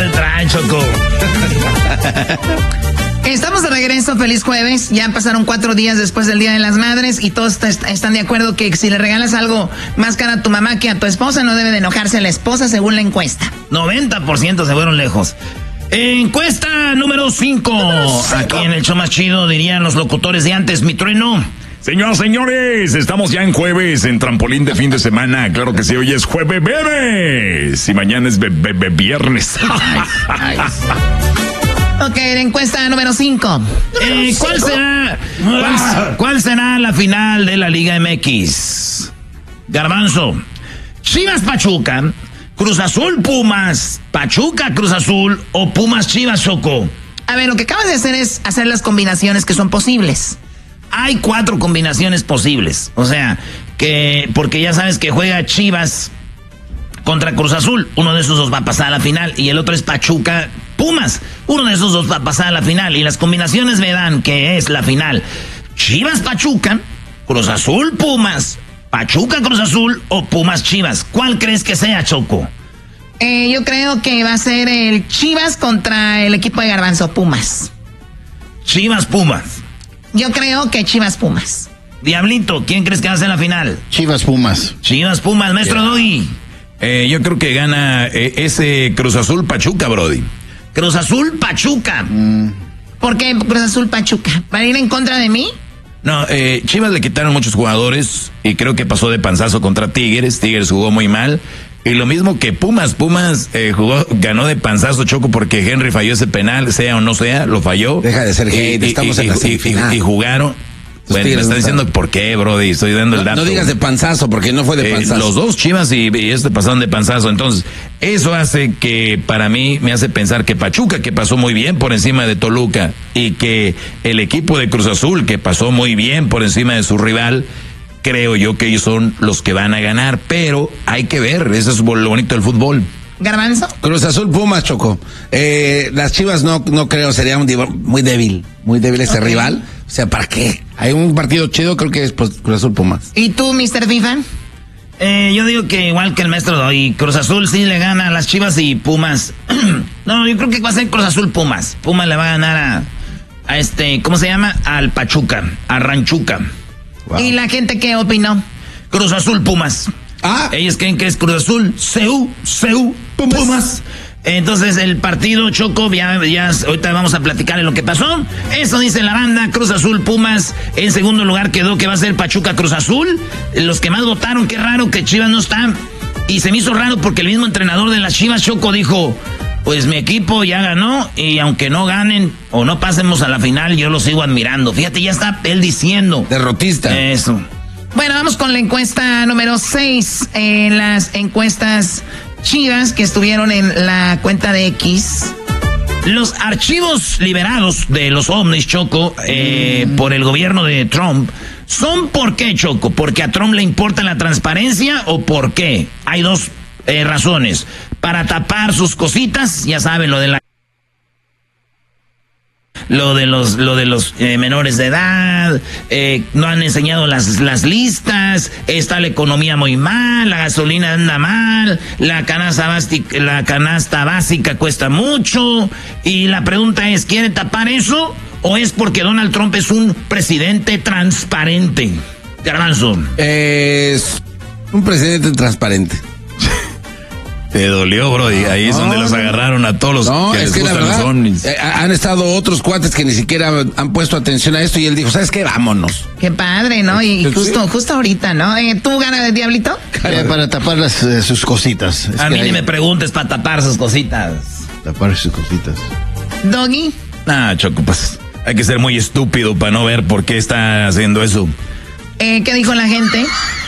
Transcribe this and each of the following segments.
mal traen, Choco. Estamos de regreso, feliz jueves. Ya pasaron 4 días después del Día de las Madres y todos están de acuerdo que si le regalas algo más caro a tu mamá que a tu esposa, no debe de enojarse la esposa según la encuesta. 90% se fueron lejos. Encuesta número 5. Aquí en el show más chido dirían los locutores de antes, mi trueno. Señoras, señores, estamos ya en jueves, en trampolín de fin de semana. Claro que sí, hoy es jueves bebés y mañana es viernes. Ok, la encuesta número 5. ¿Cuál será la final de la Liga MX? Garbanzo, Chivas Pachuca, Cruz Azul Pumas, Pachuca Cruz Azul o Pumas Chivas, Choco. A ver, lo que acabas de hacer es hacer las combinaciones que son posibles. Hay 4 combinaciones posibles. O sea, que porque ya sabes que juega Chivas contra Cruz Azul. Uno de esos dos va a pasar a la final. Y el otro es Pachuca Pumas. Uno de esos dos va a pasar a la final. Y las combinaciones me dan que es la final Chivas Pachuca, Cruz Azul Pumas, Pachuca Cruz Azul o Pumas Chivas. ¿Cuál crees que sea, Choco? Yo creo que va a ser el Chivas contra el equipo de Garbanzo, Pumas. Chivas Pumas. Yo creo que Chivas Pumas. Diablito, ¿quién crees que va a ser la final? Chivas Pumas. Chivas Pumas, maestro Doggy. Yo creo que gana ese Cruz Azul Pachuca, Brody. Cruz Azul Pachuca. ¿Por qué Cruz Azul Pachuca? ¿Para ir en contra de mí? No, Chivas le quitaron muchos jugadores y creo que pasó de panzazo contra Tigres. Tigres jugó muy mal. Y lo mismo que Pumas ganó de panzazo, Choco, porque Henry falló ese penal, sea o no sea, lo falló. Deja de ser hate, estamos en la semifinal. Y jugaron. Bueno, me está diciendo por qué, Brody, estoy dando el dato. No digas de panzazo, porque no fue de panzazo. Los dos Chivas y pasaron de panzazo. Entonces, eso hace que, para mí, me hace pensar que Pachuca, que pasó muy bien por encima de Toluca, y que el equipo de Cruz Azul, que pasó muy bien por encima de su rival, creo yo que ellos son los que van a ganar. Pero hay que ver, eso es lo bonito del fútbol. ¿Garbanzo? Cruz Azul Pumas, Choco. Las Chivas no creo, sería muy débil ese rival. O sea, ¿para qué? Hay un partido chido, creo que es Cruz Azul Pumas. ¿Y tú, Mr. FIFA? Yo digo que igual que el maestro Doy, Cruz Azul sí le gana a las Chivas y Pumas. No, yo creo que va a ser Cruz Azul Pumas. Pumas le va a ganar a ¿cómo se llama? Al Pachuca, a Ranchuca. Wow. ¿Y la gente qué opinó? Cruz Azul Pumas. Ellos creen que es Cruz Azul, Pumas. Entonces el partido, Choco, ya ahorita vamos a platicar en lo que pasó. Eso dice la banda. Cruz Azul Pumas. En segundo lugar quedó que va a ser Pachuca Cruz Azul. Los que más votaron, qué raro que Chivas no está. Y se me hizo raro porque el mismo entrenador de las Chivas, Choco, dijo: pues mi equipo ya ganó y aunque no ganen o no pasemos a la final, yo lo sigo admirando. Fíjate, ya está él diciendo. Derrotista. Eso. Bueno, vamos con la encuesta número 6. Las encuestas Chivas que estuvieron en la cuenta de X. Los archivos liberados de los ovnis, Choco, por el gobierno de Trump, ¿son por qué, Choco? ¿Porque a Trump le importa la transparencia o por qué? Hay dos razones. Para tapar sus cositas, ya saben, lo de los menores de edad, no han enseñado las listas, está la economía muy mal, la gasolina anda mal, la canasta básica cuesta mucho, y la pregunta es, ¿quiere tapar eso o es porque Donald Trump es un presidente transparente? Garbanzo. Es un presidente transparente. Te dolió, bro, y ahí es donde los agarraron a todos los que les gustan los ovnis. Han estado otros cuates que ni siquiera han puesto atención a esto y él dijo, ¿sabes qué? Vámonos. Qué padre, ¿no? Y justo ahorita, ¿no? ¿Tú ganas de Diablito? Para tapar sus cositas. A mí ni me preguntes para tapar sus cositas. Tapar sus cositas. ¿Doggy? Choco, pues hay que ser muy estúpido para no ver por qué está haciendo eso. ¿Qué dijo la gente?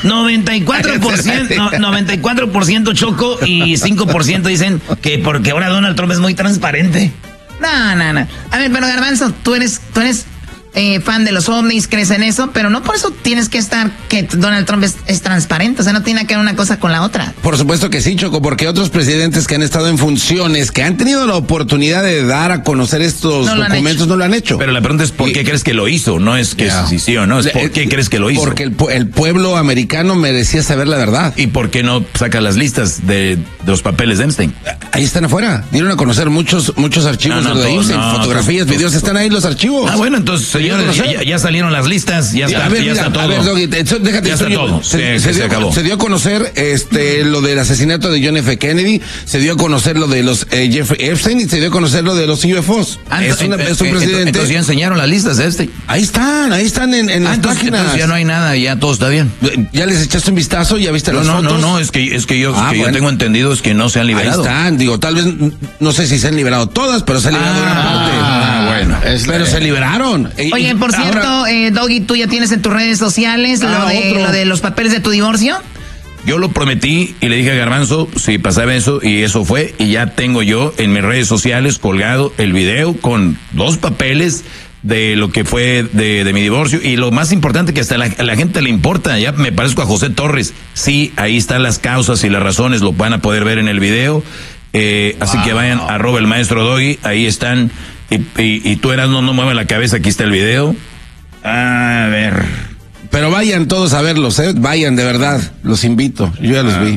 94% Choco y 5% dicen que porque ahora Donald Trump es muy transparente. No. A ver, pero Garbanzo, tú eres fan de los ovnis, crees en eso, pero no por eso tienes que estar que Donald Trump es transparente, o sea, no tiene que ver una cosa con la otra. Por supuesto que sí, Choco, porque otros presidentes que han estado en funciones, que han tenido la oportunidad de dar a conocer estos documentos, no lo han hecho. Pero la pregunta es ¿por qué crees que lo hizo? No es que sí o no, es ¿por qué crees que lo hizo? Porque el pueblo americano merecía saber la verdad. ¿Y por qué no saca las listas de los papeles de Epstein? Ahí están afuera, dieron a conocer muchos archivos de Epstein, fotografías, videos, están ahí los archivos. Ah, bueno, entonces, señores, ya salieron las listas, ya está todo. A ver, Doggy, déjate, ya está todo. Se acabó. Se dio a conocer lo del asesinato de John F. Kennedy, se dio a conocer lo de los Jeffrey Epstein y se dio a conocer lo de los UFOs. Es un presidente. Entonces ya enseñaron las listas de este. Ahí están en las páginas. Entonces ya no hay nada, ya todo está bien. ¿Ya les echaste un vistazo? ¿Ya viste las fotos? No, es que yo tengo entendido es que no se han liberado. Ahí están, digo, tal vez, no sé si se han liberado todas, pero se han liberado gran parte. Pero se liberaron. Oye, por cierto, Doggy, ¿tú ya tienes en tus redes sociales lo de los papeles de tu divorcio? Yo lo prometí y le dije a Garbanzo si pasaba eso, y eso fue, y ya tengo yo en mis redes sociales colgado el video con 2 papeles de lo que fue de mi divorcio, y lo más importante que hasta a la gente le importa, ya me parezco a José Torres, sí, ahí están las causas y las razones, lo van a poder ver en el video, así que vayan a @el maestro Doggy, ahí están, y tú eras no mueve la cabeza, aquí está el video, a ver. Pero vayan todos a verlos, vayan, de verdad, los invito, yo ya los vi.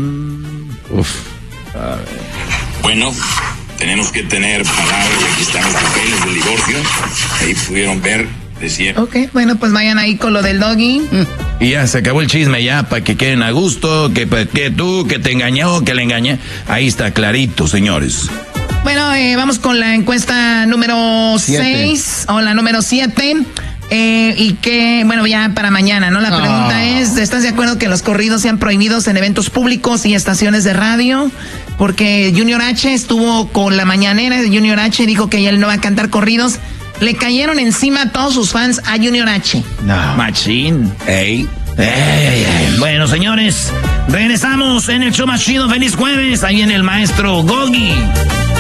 Bueno, tenemos que tener palabras, aquí están los papeles del divorcio, ahí pudieron ver, decía. Ok, bueno, pues vayan ahí con lo del Doggy. Y ya, se acabó el chisme ya, para que queden a gusto, que tú, que te engañó, que le engañé, ahí está clarito, señores. Bueno, vamos con la encuesta número 6, o la número 7. Y que, bueno, ya para mañana, ¿no? La pregunta es, ¿estás de acuerdo que los corridos sean prohibidos en eventos públicos y estaciones de radio? Porque Junior H estuvo con la mañanera de Junior H, dijo que él no va a cantar corridos. Le cayeron encima todos sus fans a Junior H. No. Machín. Ey. Bueno, señores, regresamos en el show más chido. Feliz jueves. Ahí en el maestro Doggy.